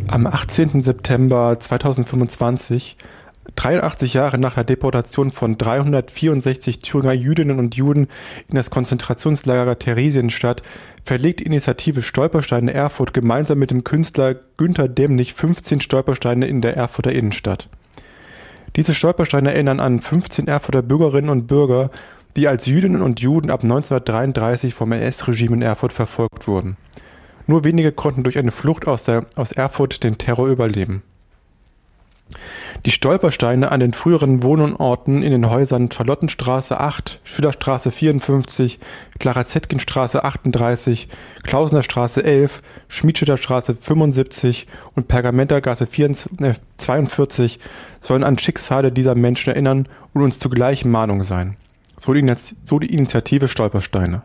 Am 18. September 2025, 83 Jahre nach der Deportation von 364 Thüringer Jüdinnen und Juden in das Konzentrationslager Theresienstadt, verlegt die Initiative Stolpersteine Erfurt gemeinsam mit dem Künstler Günter Demnig 15 Stolpersteine in der Erfurter Innenstadt. Diese Stolpersteine erinnern an 15 Erfurter Bürgerinnen und Bürger, die als Jüdinnen und Juden ab 1933 vom NS-Regime in Erfurt verfolgt wurden. Nur wenige konnten durch eine Flucht aus Erfurt den Terror überleben. Die Stolpersteine an den früheren Wohnorten in den Häusern Charlottenstraße 8, Schillerstraße 54, Clara-Zetkin-Straße 38, Klausener Straße 11, Schmidstädter Straße 75 und Pergamentergasse 42 sollen an Schicksale dieser Menschen erinnern und uns zugleich Mahnung sein. So die Initiative Stolpersteine.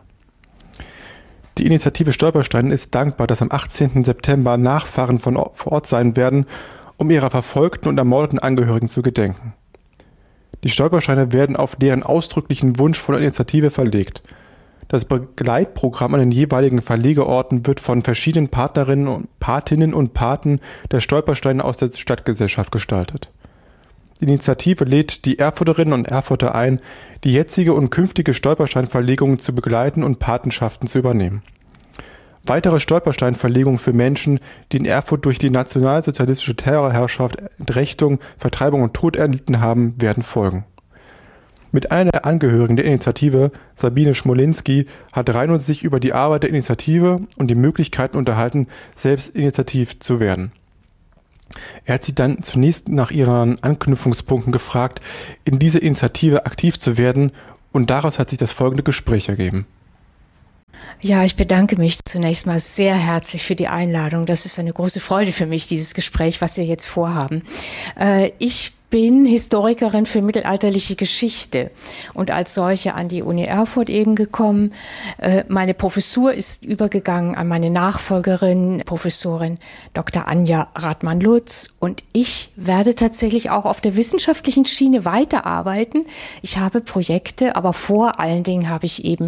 Die Initiative Stolpersteine ist dankbar, dass am 18. September Nachfahren vor Ort sein werden, um ihrer verfolgten und ermordeten Angehörigen zu gedenken. Die Stolpersteine werden auf deren ausdrücklichen Wunsch von der Initiative verlegt. Das Begleitprogramm an den jeweiligen Verlegeorten wird von verschiedenen Patinnen und Paten der Stolpersteine aus der Stadtgesellschaft gestaltet. Die Initiative lädt die Erfurterinnen und Erfurter ein, die jetzige und künftige Stolpersteinverlegungen zu begleiten und Patenschaften zu übernehmen. Weitere Stolpersteinverlegungen für Menschen, die in Erfurt durch die nationalsozialistische Terrorherrschaft Entrechtung, Vertreibung und Tod erlitten haben, werden folgen. Mit einer der Angehörigen der Initiative, Sabine Schmolinski, hat Reinhold sich über die Arbeit der Initiative und die Möglichkeiten unterhalten, selbst initiativ zu werden. Er hat sie dann zunächst nach ihren Anknüpfungspunkten gefragt, in diese Initiative aktiv zu werden, und daraus hat sich das folgende Gespräch ergeben. Ja, ich bedanke mich zunächst mal sehr herzlich für die Einladung. Das ist eine große Freude für mich, dieses Gespräch, was wir jetzt vorhaben. Ich bin Historikerin für mittelalterliche Geschichte und als solche an die Uni Erfurt eben gekommen. Meine Professur ist übergegangen an meine Nachfolgerin, Professorin Dr. Anja Rathmann-Lutz, und ich werde tatsächlich auch auf der wissenschaftlichen Schiene weiterarbeiten. Ich habe Projekte, aber vor allen Dingen habe ich eben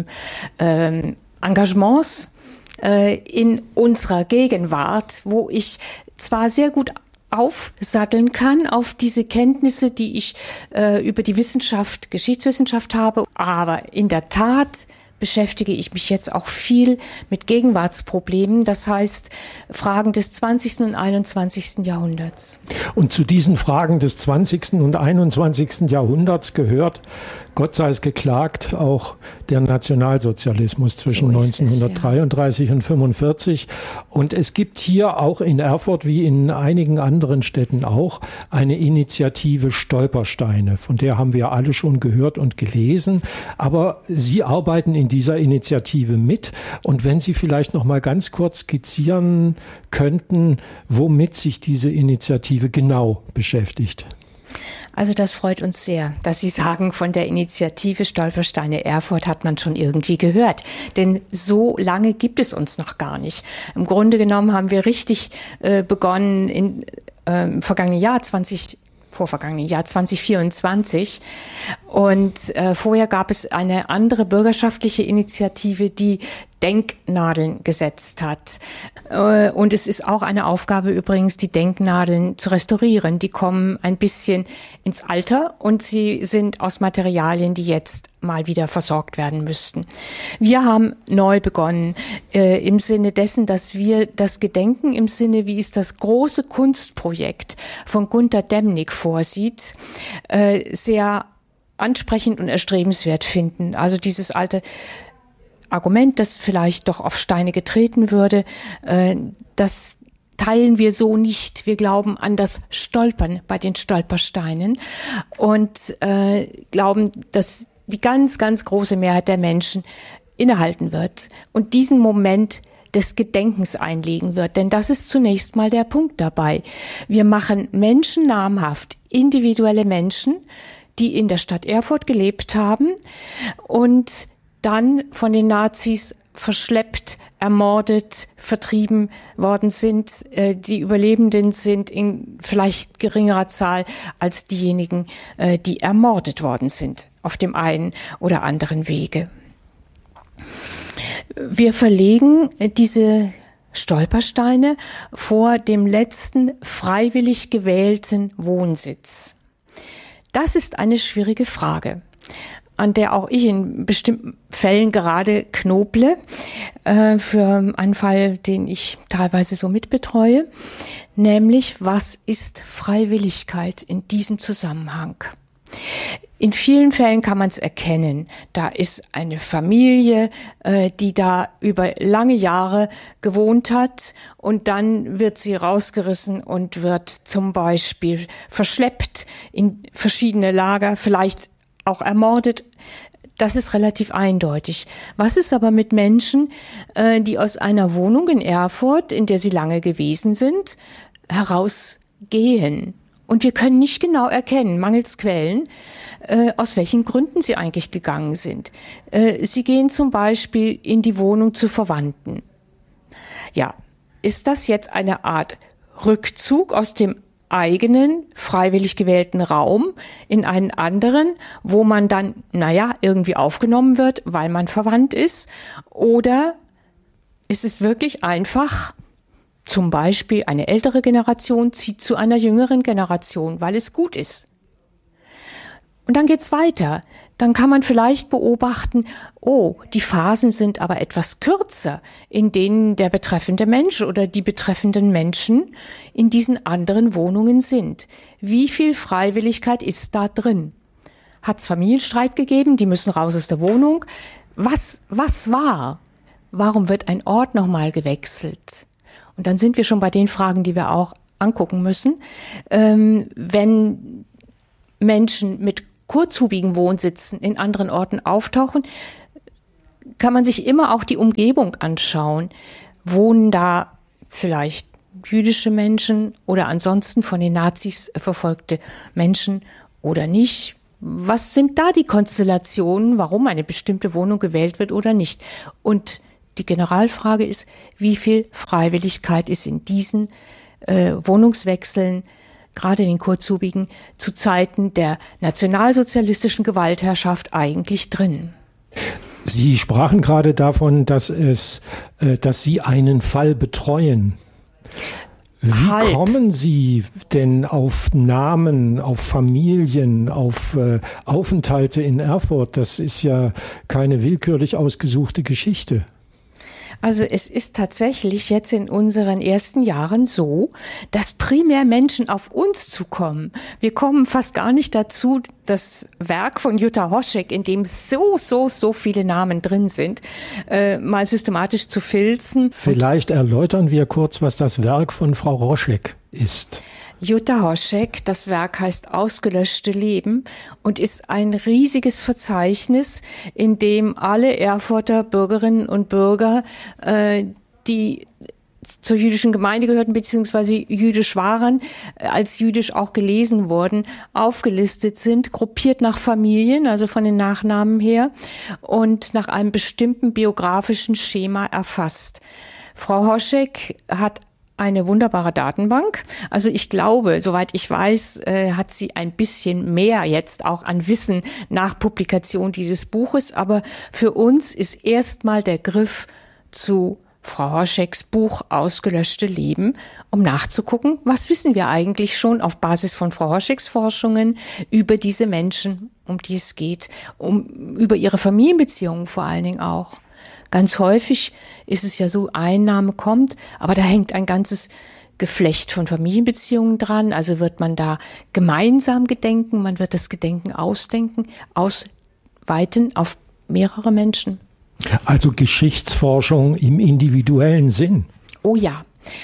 Engagements in unserer Gegenwart, wo ich zwar sehr gut aufsatteln kann auf diese Kenntnisse, die ich über die Wissenschaft, Geschichtswissenschaft habe, aber in der Tat beschäftige ich mich jetzt auch viel mit Gegenwartsproblemen, das heißt Fragen des 20. und 21. Jahrhunderts. Und zu diesen Fragen des 20. und 21. Jahrhunderts gehört, Gott sei es geklagt, auch der Nationalsozialismus zwischen 1933 und 1945. Und es gibt hier auch in Erfurt, wie in einigen anderen Städten auch, eine Initiative Stolpersteine. Von der haben wir alle schon gehört und gelesen. Aber Sie arbeiten in dieser Initiative mit. Und wenn Sie vielleicht noch mal ganz kurz skizzieren könnten, womit sich diese Initiative genau beschäftigt. Also das freut uns sehr, dass Sie sagen, von der Initiative Stolpersteine Erfurt hat man schon irgendwie gehört. Denn so lange gibt es uns noch gar nicht. Im Grunde genommen haben wir richtig begonnen im vergangenen Jahr 2024. Und vorher gab es eine andere bürgerschaftliche Initiative, die Denknadeln gesetzt hat. Und es ist auch eine Aufgabe übrigens, die Denknadeln zu restaurieren. Die kommen ein bisschen ins Alter und sie sind aus Materialien, die jetzt mal wieder versorgt werden müssten. Wir haben neu begonnen im Sinne dessen, dass wir das Gedenken im Sinne, wie es das große Kunstprojekt von Günter Demnig vorsieht, sehr ansprechend und erstrebenswert finden. Also dieses alte Argument, das vielleicht doch auf Steine getreten würde, das teilen wir so nicht. Wir glauben an das Stolpern bei den Stolpersteinen und glauben, dass die ganz, ganz große Mehrheit der Menschen innehalten wird und diesen Moment des Gedenkens einlegen wird. Denn das ist zunächst mal der Punkt dabei. Wir machen Menschen namhaft, individuelle Menschen, die in der Stadt Erfurt gelebt haben und dann von den Nazis verschleppt, ermordet, vertrieben worden sind. Die Überlebenden sind in vielleicht geringerer Zahl als diejenigen, die ermordet worden sind auf dem einen oder anderen Wege. Wir verlegen diese Stolpersteine vor dem letzten freiwillig gewählten Wohnsitz? Das ist eine schwierige Frage, an der auch ich in bestimmten Fällen gerade knoble, für einen Fall, den ich teilweise so mitbetreue, nämlich was ist Freiwilligkeit in diesem Zusammenhang? In vielen Fällen kann man es erkennen. Da ist eine Familie, die da über lange Jahre gewohnt hat und dann wird sie rausgerissen und wird zum Beispiel verschleppt in verschiedene Lager, vielleicht auch ermordet. Das ist relativ eindeutig. Was ist aber mit Menschen, die aus einer Wohnung in Erfurt, in der sie lange gewesen sind, herausgehen? Und wir können nicht genau erkennen, mangels Quellen, aus welchen Gründen sie eigentlich gegangen sind. Sie gehen zum Beispiel in die Wohnung zu Verwandten. Ja, ist das jetzt eine Art Rückzug aus dem eigenen, freiwillig gewählten Raum in einen anderen, wo man dann, irgendwie aufgenommen wird, weil man verwandt ist? Oder ist es wirklich einfach, zum Beispiel eine ältere Generation zieht zu einer jüngeren Generation, weil es gut ist? Und dann geht's weiter. Dann kann man vielleicht beobachten, die Phasen sind aber etwas kürzer, in denen der betreffende Mensch oder die betreffenden Menschen in diesen anderen Wohnungen sind. Wie viel Freiwilligkeit ist da drin? Hat's Familienstreit gegeben? Die müssen raus aus der Wohnung. Was war? Warum wird ein Ort nochmal gewechselt? Und dann sind wir schon bei den Fragen, die wir auch angucken müssen. Wenn Menschen mit kurzhubigen Wohnsitzen in anderen Orten auftauchen, kann man sich immer auch die Umgebung anschauen. Wohnen da vielleicht jüdische Menschen oder ansonsten von den Nazis verfolgte Menschen oder nicht? Was sind da die Konstellationen, warum eine bestimmte Wohnung gewählt wird oder nicht? Und die Generalfrage ist, wie viel Freiwilligkeit ist in diesen Wohnungswechseln, gerade den kurzhubigen, zu Zeiten der nationalsozialistischen Gewaltherrschaft eigentlich drin? Sie sprachen gerade davon, dass Sie einen Fall betreuen. Wie kommen Sie denn auf Namen, auf Familien, auf Aufenthalte in Erfurt? Das ist ja keine willkürlich ausgesuchte Geschichte. Also es ist tatsächlich jetzt in unseren ersten Jahren so, dass primär Menschen auf uns zukommen. Wir kommen fast gar nicht dazu, das Werk von Jutta Hoschek, in dem so viele Namen drin sind, mal systematisch zu filzen. Vielleicht erläutern wir kurz, was das Werk von Frau Hoschek ist. Jutta Hoschek, das Werk heißt Ausgelöschte Leben und ist ein riesiges Verzeichnis, in dem alle Erfurter Bürgerinnen und Bürger, die zur jüdischen Gemeinde gehörten bzw. jüdisch waren, als jüdisch auch gelesen wurden, aufgelistet sind, gruppiert nach Familien, also von den Nachnamen her, und nach einem bestimmten biografischen Schema erfasst. Frau Hoschek hat eine wunderbare Datenbank. Also ich glaube, soweit ich weiß, hat sie ein bisschen mehr jetzt auch an Wissen nach Publikation dieses Buches. Aber für uns ist erstmal der Griff zu Frau Hoscheks Buch Ausgelöschte Leben, um nachzugucken, was wissen wir eigentlich schon auf Basis von Frau Hoscheks Forschungen über diese Menschen, um die es geht, über ihre Familienbeziehungen vor allen Dingen auch. Ganz häufig ist es ja so, Einnahme kommt, aber da hängt ein ganzes Geflecht von Familienbeziehungen dran. Also wird man da gemeinsam gedenken, man wird das Gedenken ausweiten auf mehrere Menschen. Also Geschichtsforschung im individuellen Sinn. Oh ja.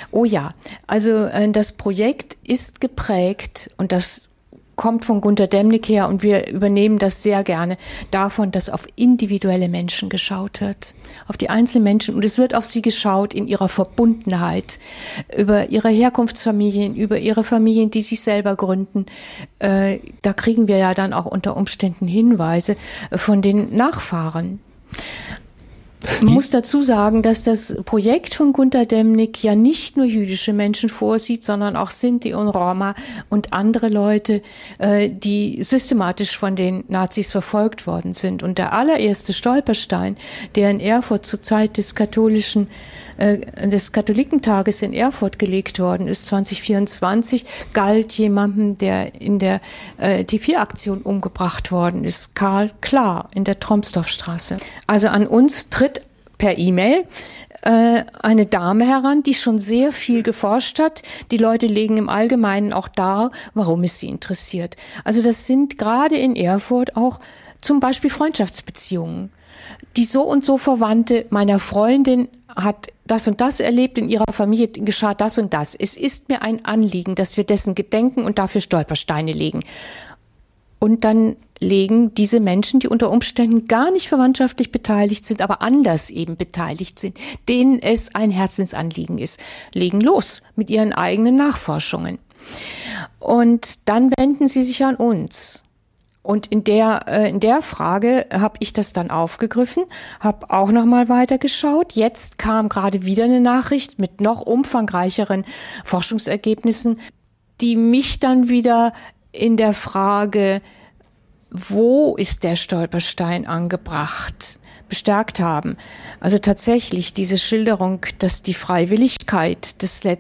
Also das Projekt ist geprägt und das kommt von Gunter Demnig her und wir übernehmen das sehr gerne davon, dass auf individuelle Menschen geschaut wird, auf die einzelnen Menschen, und es wird auf sie geschaut in ihrer Verbundenheit, über ihre Herkunftsfamilien, über ihre Familien, die sich selber gründen. Da kriegen wir ja dann auch unter Umständen Hinweise von den Nachfahren. Man muss dazu sagen, dass das Projekt von Gunter Demnig ja nicht nur jüdische Menschen vorsieht, sondern auch Sinti und Roma und andere Leute, die systematisch von den Nazis verfolgt worden sind. Und der allererste Stolperstein, der in Erfurt zur Zeit des katholischen des Katholikentages in Erfurt gelegt worden ist, 2024, galt jemandem, der in der T4-Aktion umgebracht worden ist, Karl Klar in der Tromsdorfstraße. Also an uns tritt per E-Mail eine Dame heran, die schon sehr viel geforscht hat. Die Leute legen im Allgemeinen auch dar, warum es sie interessiert. Also das sind gerade in Erfurt auch zum Beispiel Freundschaftsbeziehungen. Die so und so Verwandte meiner Freundin hat das und das erlebt, in ihrer Familie geschah das und das. Es ist mir ein Anliegen, dass wir dessen gedenken und dafür Stolpersteine legen. Und dann legen diese Menschen, die unter Umständen gar nicht verwandtschaftlich beteiligt sind, aber anders eben beteiligt sind, denen es ein Herzensanliegen ist, legen los mit ihren eigenen Nachforschungen. Und dann wenden sie sich an uns. Und in der Frage habe ich das dann aufgegriffen, habe auch nochmal weitergeschaut. Jetzt kam gerade wieder eine Nachricht mit noch umfangreicheren Forschungsergebnissen, die mich dann wieder in der Frage, wo ist der Stolperstein angebracht, bestärkt haben. Also tatsächlich diese Schilderung, dass die Freiwilligkeit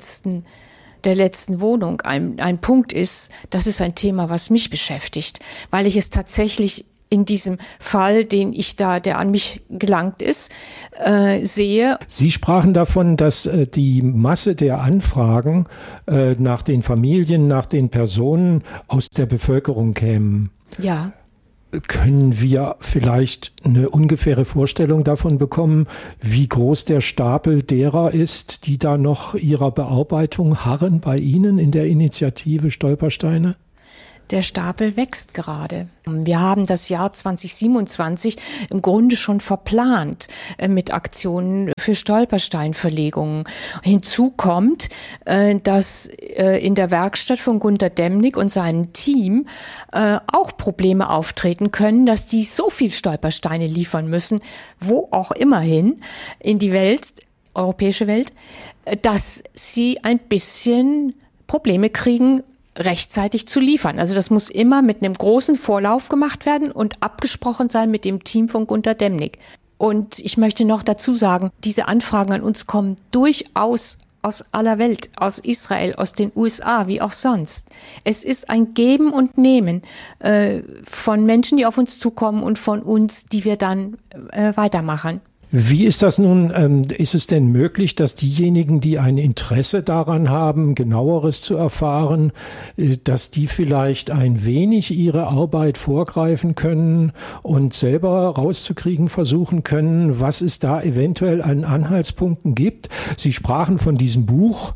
der letzten Wohnung ein Punkt ist, das ist ein Thema, was mich beschäftigt, weil ich es tatsächlich in diesem Fall, der an mich gelangt ist, sehe. Sie sprachen davon, dass die Masse der Anfragen nach den Familien, nach den Personen aus der Bevölkerung kämen. Ja. Können wir vielleicht eine ungefähre Vorstellung davon bekommen, wie groß der Stapel derer ist, die da noch ihrer Bearbeitung harren bei Ihnen in der Initiative Stolpersteine? Der Stapel wächst gerade. Wir haben das Jahr 2027 im Grunde schon verplant mit Aktionen für Stolpersteinverlegungen. Hinzu kommt, dass in der Werkstatt von Gunter Demnig und seinem Team auch Probleme auftreten können, dass die so viel Stolpersteine liefern müssen, wo auch immerhin in die Welt, europäische Welt, dass sie ein bisschen Probleme kriegen, rechtzeitig zu liefern. Also das muss immer mit einem großen Vorlauf gemacht werden und abgesprochen sein mit dem Team von Gunter Demnig. Und ich möchte noch dazu sagen, diese Anfragen an uns kommen durchaus aus aller Welt, aus Israel, aus den USA, wie auch sonst. Es ist ein Geben und Nehmen von Menschen, die auf uns zukommen und von uns, die wir dann weitermachen. Wie ist das nun? Ist es denn möglich, dass diejenigen, die ein Interesse daran haben, Genaueres zu erfahren, dass die vielleicht ein wenig ihre Arbeit vorgreifen können und selber rauszukriegen versuchen können, was es da eventuell an Anhaltspunkten gibt? Sie sprachen von diesem Buch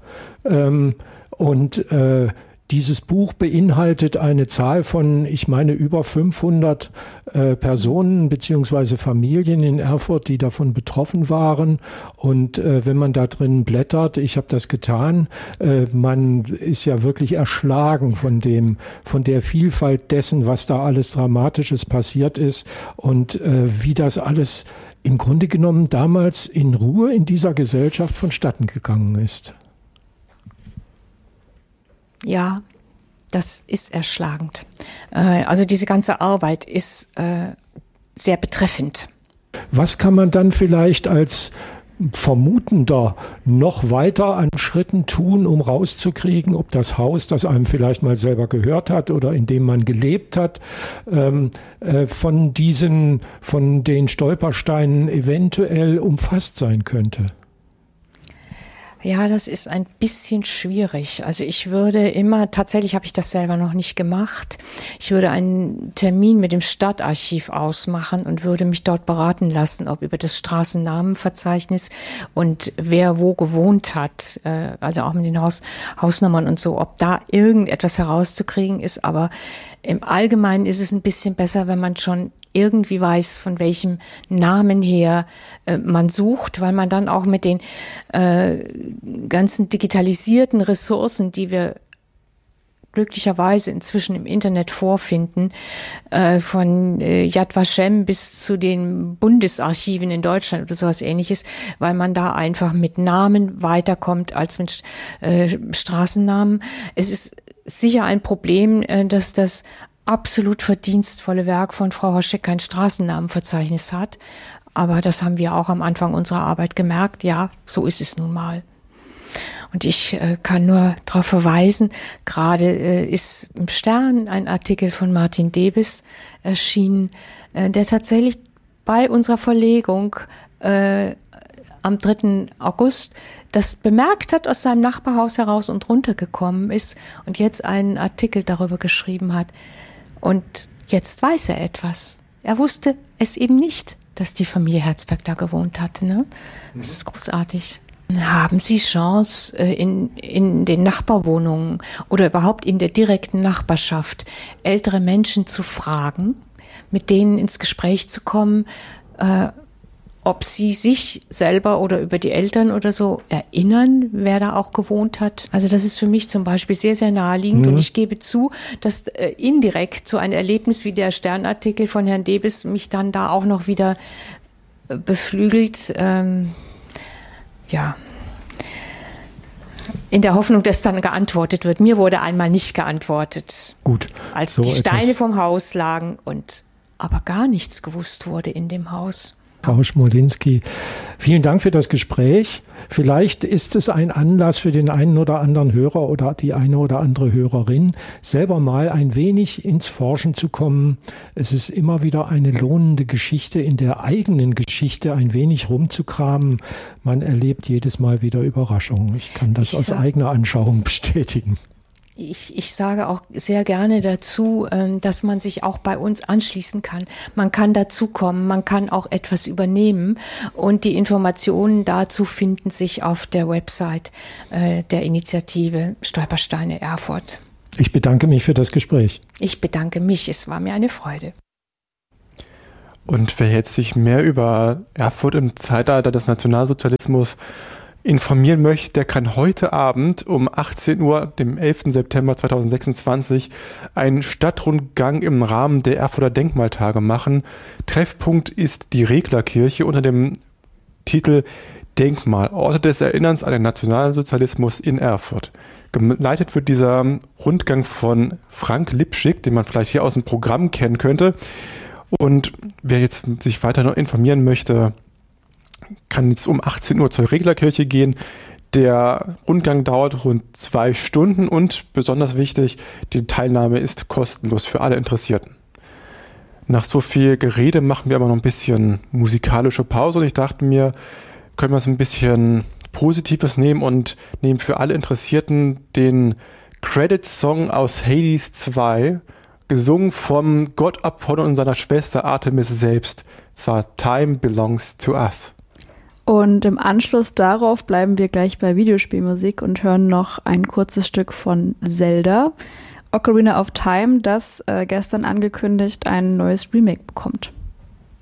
und dieses Buch beinhaltet eine Zahl von, ich meine, über 500 Personen beziehungsweise Familien in Erfurt, die davon betroffen waren. Und wenn man da drin blättert, ich habe das getan, man ist ja wirklich erschlagen von der Vielfalt dessen, was da alles Dramatisches passiert ist und wie das alles im Grunde genommen damals in Ruhe in dieser Gesellschaft vonstatten gegangen ist. Ja, das ist erschlagend. Also diese ganze Arbeit ist sehr betreffend. Was kann man dann vielleicht als Vermutender noch weiter an Schritten tun, um rauszukriegen, ob das Haus, das einem vielleicht mal selber gehört hat oder in dem man gelebt hat, von den Stolpersteinen eventuell umfasst sein könnte? Ja, das ist ein bisschen schwierig. Also ich würde tatsächlich habe ich das selber noch nicht gemacht. Ich würde einen Termin mit dem Stadtarchiv ausmachen und würde mich dort beraten lassen, ob über das Straßennamenverzeichnis und wer wo gewohnt hat, also auch mit den Hausnummern und so, ob da irgendetwas herauszukriegen ist. Aber im Allgemeinen ist es ein bisschen besser, wenn man schon irgendwie weiß, von welchem Namen her man sucht, weil man dann auch mit den ganzen digitalisierten Ressourcen, die wir glücklicherweise inzwischen im Internet vorfinden, von Yad Vashem bis zu den Bundesarchiven in Deutschland oder sowas Ähnliches, weil man da einfach mit Namen weiterkommt als mit Straßennamen. Es ist sicher ein Problem, dass das absolut verdienstvolle Werk von Frau Hoschek kein Straßennamenverzeichnis hat. Aber das haben wir auch am Anfang unserer Arbeit gemerkt. Ja, so ist es nun mal. Und ich kann nur darauf verweisen, gerade ist im Stern ein Artikel von Martin Debes erschienen, der tatsächlich bei unserer Verlegung am 3. August das bemerkt hat, aus seinem Nachbarhaus heraus und runtergekommen ist und jetzt einen Artikel darüber geschrieben hat. Und jetzt weiß er etwas. Er wusste es eben nicht, dass die Familie Herzberg da gewohnt hatte. Ne? Das ist großartig. Haben Sie Chance, in den Nachbarwohnungen oder überhaupt in der direkten Nachbarschaft ältere Menschen zu fragen, mit denen ins Gespräch zu kommen, ob sie sich selber oder über die Eltern oder so erinnern, wer da auch gewohnt hat? Also das ist für mich zum Beispiel sehr, sehr naheliegend. Und ich gebe zu, dass indirekt so ein Erlebnis wie der Sternartikel von Herrn Debes mich dann da auch noch wieder beflügelt. Ja, in der Hoffnung, dass dann geantwortet wird. Mir wurde einmal nicht geantwortet. Gut. Als so die Steine vom Haus lagen und aber gar nichts gewusst wurde in dem Haus. Frau Schmolinski, vielen Dank für das Gespräch. Vielleicht ist es ein Anlass für den einen oder anderen Hörer oder die eine oder andere Hörerin, selber mal ein wenig ins Forschen zu kommen. Es ist immer wieder eine lohnende Geschichte, in der eigenen Geschichte ein wenig rumzukramen. Man erlebt jedes Mal wieder Überraschungen. Ich kann das aus eigener Anschauung bestätigen. Ich sage auch sehr gerne dazu, dass man sich auch bei uns anschließen kann. Man kann dazukommen, man kann auch etwas übernehmen und die Informationen dazu finden sich auf der Website der Initiative Stolpersteine Erfurt. Ich bedanke mich für das Gespräch. Ich bedanke mich, es war mir eine Freude. Und wer jetzt sich mehr über Erfurt im Zeitalter des Nationalsozialismus informieren möchte, der kann heute Abend um 18 Uhr, dem 11. September 2026, einen Stadtrundgang im Rahmen der Erfurter Denkmaltage machen. Treffpunkt ist die Reglerkirche unter dem Titel Denkmal, Orte des Erinnerns an den Nationalsozialismus in Erfurt. Geleitet wird dieser Rundgang von Frank Lipschick, den man vielleicht hier aus dem Programm kennen könnte. Und wer jetzt sich weiter noch informieren möchte, kann jetzt um 18 Uhr zur Reglerkirche gehen. Der Rundgang dauert rund 2 Stunden und besonders wichtig, die Teilnahme ist kostenlos für alle Interessierten. Nach so viel Gerede machen wir aber noch ein bisschen musikalische Pause und ich dachte mir, können wir so ein bisschen Positives nehmen und nehmen für alle Interessierten den Credit-Song aus Hades 2, gesungen vom Gott Apollo und seiner Schwester Artemis selbst. Zwar Time Belongs to Us. Und im Anschluss darauf bleiben wir gleich bei Videospielmusik und hören noch ein kurzes Stück von Zelda, Ocarina of Time, das gestern angekündigt ein neues Remake bekommt.